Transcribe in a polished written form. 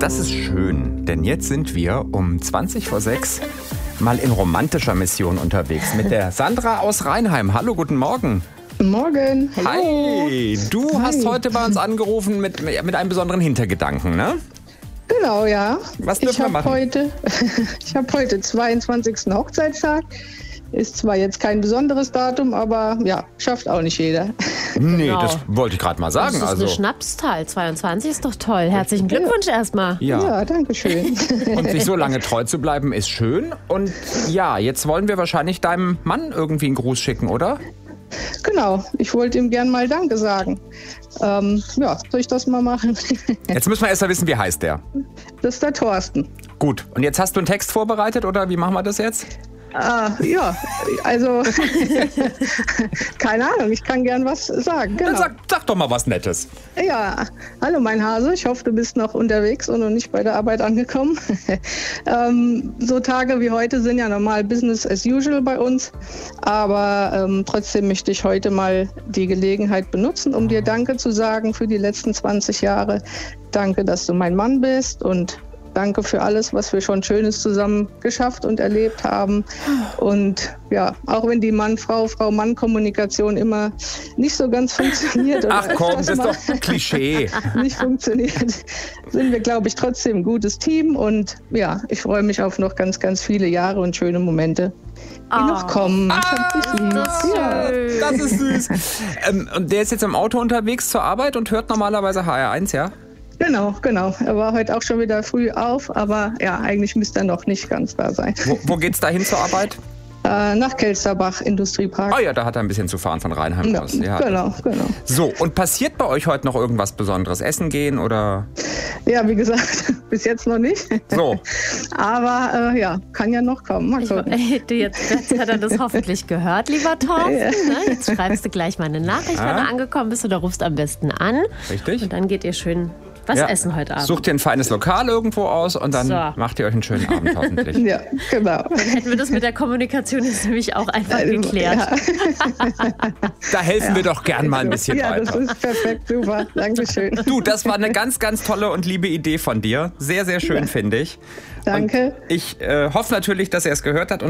Das ist schön, denn jetzt sind wir um 20:06 mal in romantischer Mission unterwegs mit der Sandra aus Rheinheim. Hallo, guten Morgen. Morgen. Hallo. Hi, du hast heute bei uns angerufen mit einem besonderen Hintergedanken, ne? Genau, ja. Was dürfen wir machen? Ich habe heute 22. Hochzeitstag. Ist zwar jetzt kein besonderes Datum, aber ja, schafft auch nicht jeder. Nee, Genau. Das wollte ich gerade mal sagen. Das ist eine Schnapszahl. 22 ist doch toll. Herzlichen Glückwunsch erstmal. Ja, danke schön. Und sich so lange treu zu bleiben, ist schön. Und ja, jetzt wollen wir wahrscheinlich deinem Mann irgendwie einen Gruß schicken, oder? Genau, ich wollte ihm gern mal Danke sagen. Ja, soll ich das mal machen? Jetzt müssen wir erst mal wissen, wie heißt der? Das ist der Thorsten. Gut, und jetzt hast du einen Text vorbereitet, oder wie machen wir das jetzt? Ja, also keine Ahnung, ich kann gern was sagen. Genau. Dann sag doch mal was Nettes. Ja, hallo mein Hase, ich hoffe, du bist noch unterwegs und noch nicht bei der Arbeit angekommen. So Tage wie heute sind ja normal Business as usual bei uns, aber trotzdem möchte ich heute mal die Gelegenheit benutzen, um dir Danke zu sagen für die letzten 20 Jahre. Danke, dass du mein Mann bist und danke für alles, was wir schon Schönes zusammen geschafft und erlebt haben. Und ja, auch wenn die Mann-Frau-Frau-Mann-Kommunikation immer nicht so ganz funktioniert. Ach komm, das ist doch ein Klischee. Nicht funktioniert, sind wir, glaube ich, trotzdem ein gutes Team. Und ja, ich freue mich auf noch ganz, ganz viele Jahre und schöne Momente, die noch kommen. Das ist süß. Und der ist jetzt im Auto unterwegs zur Arbeit und hört normalerweise HR1, ja? Genau. Er war heute auch schon wieder früh auf, aber ja, eigentlich müsste er noch nicht ganz da sein. Wo geht's da hin zur Arbeit? Nach Kelsterbach, Industriepark. Ah ja, da hat er ein bisschen zu fahren von Rheinheim aus. Ja. Genau. So, und passiert bei euch heute noch irgendwas Besonderes? Essen gehen oder? Ja, wie gesagt, bis jetzt noch nicht. So. Aber ja, kann ja noch kommen. Mal gucken. Jetzt hat er das hoffentlich gehört, lieber Thorsten. Ja. Ne? Jetzt schreibst du gleich mal eine Nachricht, wenn du angekommen bist, oder rufst am besten an. Richtig. Und dann geht ihr schön was essen heute Abend. Sucht ihr ein feines Lokal irgendwo aus und dann macht ihr euch einen schönen Abend hoffentlich. Ja, genau. Dann hätten wir das mit der Kommunikation jetzt nämlich auch einfach geklärt. Ja. Da helfen wir doch gern mal ein bisschen Ja, weiter. das ist perfekt, super. Dankeschön. Du, das war eine ganz, ganz tolle und liebe Idee von dir. Sehr, sehr schön, finde ich. Danke. Und ich hoffe natürlich, dass er es gehört hat und